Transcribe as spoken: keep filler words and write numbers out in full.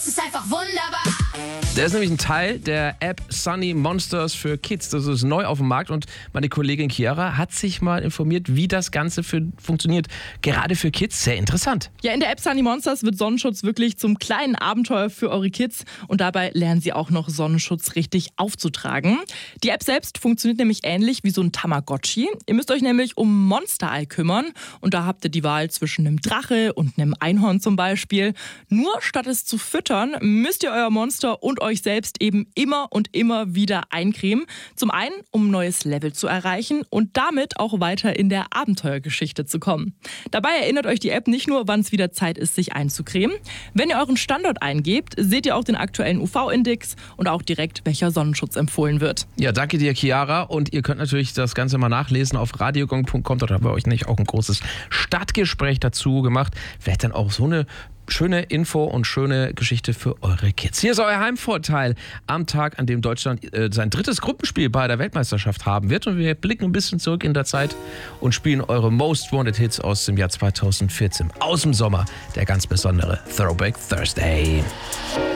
Kids ist einfach wunderbar. Der ist nämlich ein Teil der App Sunny Monsters für Kids. Das ist neu auf dem Markt und meine Kollegin Chiara hat sich mal informiert, wie das Ganze für, funktioniert. Gerade für Kids sehr interessant. Ja, in der App Sunny Monsters wird Sonnenschutz wirklich zum kleinen Abenteuer für eure Kids und dabei lernen sie auch noch Sonnenschutz richtig aufzutragen. Die App selbst funktioniert nämlich ähnlich wie so ein Tamagotchi. Ihr müsst euch nämlich um Monsterei kümmern und da habt ihr die Wahl zwischen einem Drache und einem Einhorn zum Beispiel. Nur statt es zu füttern, müsst ihr euer Monster und euch selbst eben immer und immer wieder eincremen. Zum einen, um ein neues Level zu erreichen und damit auch weiter in der Abenteuergeschichte zu kommen. Dabei erinnert euch die App nicht nur, wann es wieder Zeit ist, sich einzucremen. Wenn ihr euren Standort eingebt, seht ihr auch den aktuellen U V-Index und auch direkt, welcher Sonnenschutz empfohlen wird. Ja, danke dir, Chiara. Und ihr könnt natürlich das Ganze mal nachlesen auf radiogong punkt com. Dort haben wir euch nicht auch ein großes Stadtgespräch dazu gemacht. Vielleicht dann auch so eine schöne Info und schöne Geschichte für eure Kids. Hier ist euer Heimvorteil am Tag, an dem Deutschland äh, sein drittes Gruppenspiel bei der Weltmeisterschaft haben wird. Und wir blicken ein bisschen zurück in der Zeit und spielen eure Most Wanted Hits aus dem Jahr zweitausendvierzehn. Aus dem Sommer, der ganz besondere Throwback Thursday.